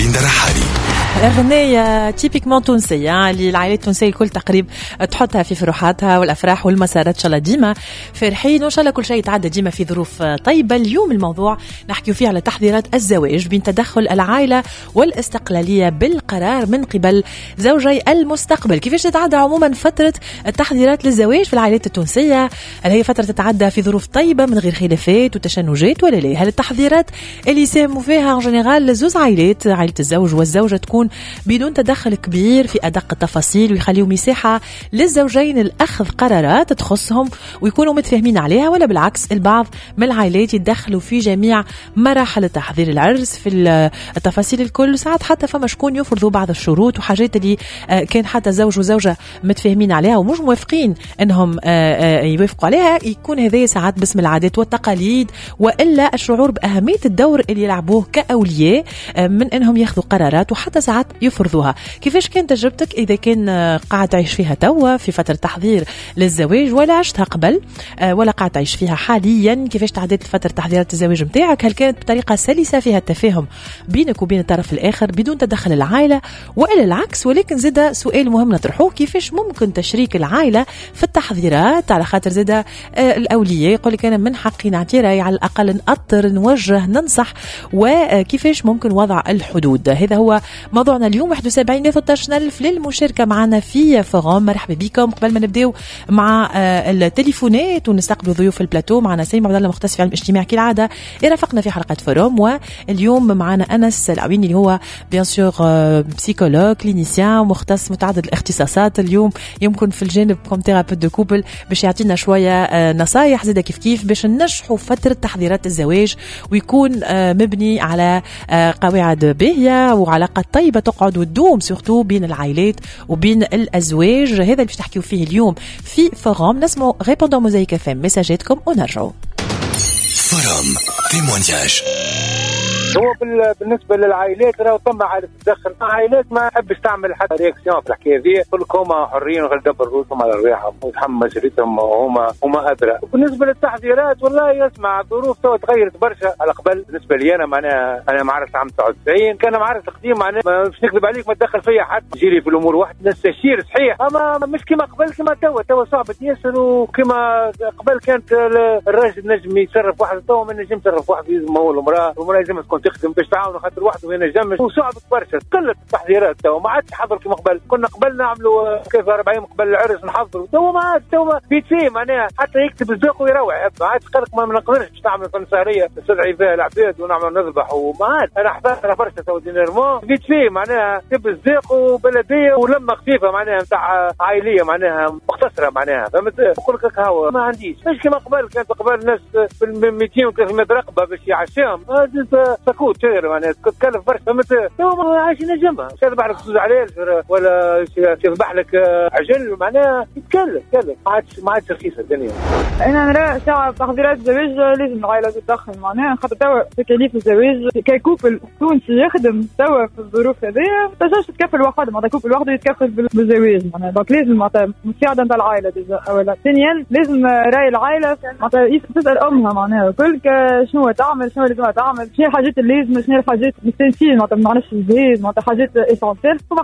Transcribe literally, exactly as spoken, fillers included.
ليندا رحالي. أغنية تيبيكمون تونسية اللي العائلات التونسية الكل تقريبا تحطها في فروحاتها والأفراح والمسارات. إن شاء الله ديما فرحين وإن شاء الله كل شيء يتعدى ديما في ظروف طيبة. اليوم الموضوع نحكي فيه على تحضيرات الزواج بين تدخل العائلة والاستقلالية بالقرار من قبل زوجي المستقبل. كيفاش تتعدى عموما فترة التحضيرات للزواج في العائلات التونسية؟ هل هي فترة تتعدى في ظروف طيبة من غير خلافات وتشنجات ولا لا؟ هل التحضيرات اللي يساهموا فيها ان جينيرال زوز عائلات، عائلة الزوج والزوجة، تكون بدون تدخل كبير في أدق التفاصيل ويخليوا مساحة للزوجين الأخذ قرارات تخصهم ويكونوا متفاهمين عليها، ولا بالعكس البعض من العائلات يتدخلوا في جميع مراحل تحضير العرس في التفاصيل الكل؟ ساعات حتى فما شكون يفرضوا بعض الشروط وحاجات اللي كان حتى زوج وزوجة متفاهمين عليها ومش موافقين انهم يوافقوا عليها، يكون هذا ساعات باسم العادات والتقاليد والا الشعور بأهمية الدور اللي يلعبوه كأولياء من انهم ياخذوا قرارات وحتى ساعات يفرضوها. كيفاش كانت تجربتك إذا كان قاعد تعيش فيها توا في فترة تحضير للزواج، ولا عشتها قبل ولا قاعد تعيش فيها حاليا؟ كيفاش تعديت فترة تحضيرات الزواج متاعك؟ هل كانت بطريقة سلسة فيها التفاهم بينك وبين الطرف الآخر بدون تدخل العائلة وإلا العكس؟ ولكن زيدا سؤال مهم نطرحوه، كيفاش ممكن تشريك العائلة في التحضيرات؟ على خاطر زيدا الأولياء يقول لك أنا من حقي نعطي رأي، على الأقل نأطر نوجه ننصح، وكيفاش ممكن وضع الحدود؟ هذا هو موضوعنا اليوم. واحد وسبعين ثلاثة عشر ألف للمشاركة معنا في فوروم. مرحبا بكم. قبل ما نبداو مع التليفونات ونستقبل ضيوف البلاتو، معنا سيم عبد الله مختص في علم الاجتماع كالعادة يرافقنا في حلقة فوروم، واليوم معنا أنس العويني اللي هو بيان سور بسيكولوج كلينيسيان مختص متعدد الاختصاصات. اليوم يمكن في الجانب كوم ثيرابيوت دو كوبل باش يعطينا شوية نصايح زيادة كيف كيف باش ننجحوا فترة تحضيرات الزواج ويكون مبني على قواعد باهية وعلاقات طيبة تقعد وتدوم سورتو بين العائلات وبين الأزواج. هذا اللي باش تحكيو فيه اليوم في فوروم. نسمعوا ريبوندون موزايك اف ام مساجاتكم ونرجعوا. فوروم تيمونياج. هو بالنسبه للعائلات راهو ثم عائلات تتدخل، عائلات ما تحبش تعمل حتى رياكسيون في الحكايه ذي، كلهم حرين ويدبر روسهم على رواحهم ويتحمل مسؤوليتهم وهما هما ادرى. وبالنسبه للتحضيرات والله يسمع الظروف تو تغيرت برشا على قبل. بالنسبه لي انا معناها انا معرس عام تسعة وتسعين كان معرس قديم، معناها مش نكذب عليك ما تدخل فيا حد، يجي في الامور واحد نستشير صحيح، اما مش كما قبل كما توا توا صعبه ياسر. وكما قبل كانت الراجل نجم يتصرف واحد، تو ما نجم يتصرف واحد، ما هو المراه المراه لازم تكون تخدم باش تعاونوا خاطر واحد وين جمش وصعبت برشا. قلت التحضيرات تو ما عادش حضر كما قبل. كنا قبل نعملوا كيف أربع أيام قبل العرس نحضروا، تو ما عاد تو بيت فيه معناها حتى يكتب الذوق ويروح. ما عادش قالك ما نقدرش باش نعمل فنساريه نستدعي فيها العباد ونعمل نذبح وما عاد. انا حضرت برشا تو دينيرمون بيت فيه معناها كتب الذوق وبلديه ولما خفيفه معناها نتاع عائليه معناها مختصره معناها، فهمت؟ نقول لك هاو ما عنديش مش كما قبل. كانت قبل الناس بال مئتين وثلاثمئة رقبه باش يعشاهم سكوت شير معناها تكلف برشا، فهمت؟ تو عايشين نجمها يذبح لك زوج عليل ولا يذبح لك عجل معناها يتكلف يتكلف ما عادش ما عادش رخيصه الدنيا. انا نرى ساعه تحضيرات الزواج لازم العائله تتدخل معناها، خاطر توا تكاليف الزواج ككوبل تونسي يخدم توا في الظروف هذيا ما تنجمش تكفل وحده، معناها كوبل وحده يتكفل بالزواج معناها، دونك لازم معناها مساعده نتاع العائله ديجا. اولا ثانيا لازم راي العائله معناها تسال امها معناها كل شنو تعمل شنو لازم تعمل، شنو الحاجات اللي لازم شنو الحاجات مستنسين معناتها ما نعرفش الجهاز معناتها حاجات اسونسيال.